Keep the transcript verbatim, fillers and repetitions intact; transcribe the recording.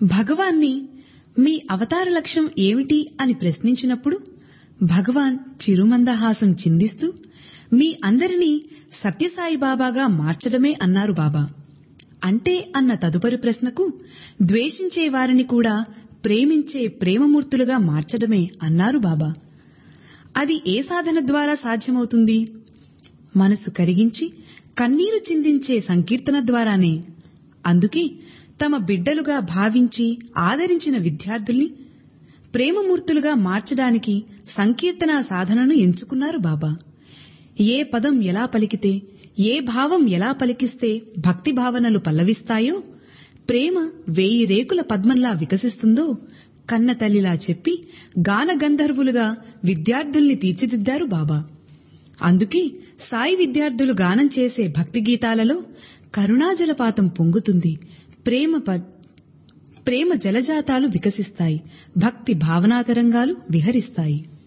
భగవాన్ని మీ అవతార లక్ష్యం ఏమిటి అని ప్రశ్నించినప్పుడు భగవాన్ చిరుమందహాసం చిందిస్తూ మీ అందరినీ సత్యసాయిబాబాగా మార్చడమే అన్నారు బాబా. అంటే అన్న తదుపరి ప్రశ్నకు ద్వేషించే వారిని కూడా ప్రేమించే ప్రేమమూర్తులుగా మార్చడమే అన్నారు బాబా. అది ఏ సాధన ద్వారా సాధ్యమవుతుంది? మనసు కరిగించి కన్నీరు చిందించే సంకీర్తన ద్వారానే. అందుకే తమ బిడ్డలుగా భావించి ఆదరించిన విద్యార్థుల్ని ప్రేమమూర్తులుగా మార్చడానికి సంకీర్తనా సాధనను ఎంచుకున్నారు బాబా. ఏ పదం ఎలా పలికితే, ఏ భావం ఎలా పలికిస్తే భక్తి భావనలు పల్లవిస్తాయో, ప్రేమ వేయి రేకుల పద్మంలా వికసిస్తుందో కన్న తల్లిలా చెప్పి గాన గంధర్వులుగా విద్యార్థుల్ని తీర్చిదిద్దారు బాబా. అందుకే సాయి విద్యార్థులు గానం చేసే భక్తి గీతాలలో కరుణాజలపాతం పొంగుతుంది, ప్రేమ ప్రేమ జలజాతాలు వికసిస్తాయి, భక్తి భావనాతరంగాలు విహరిస్తాయి.